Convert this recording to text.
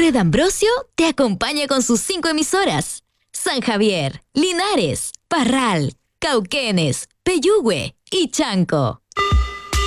Radio D'Ambrosio te acompaña con sus 5 emisoras. San Javier, Linares, Parral, Cauquenes, Peyúgue y Chanco.